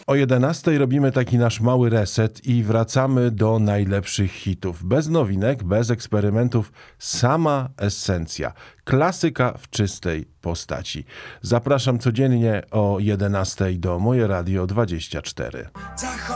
O 11 robimy taki nasz mały reset i wracamy do najlepszych hitów. Bez nowinek, bez eksperymentów, sama esencja. Klasyka w czystej postaci. Zapraszam codziennie o 11 do Moje Radio 24.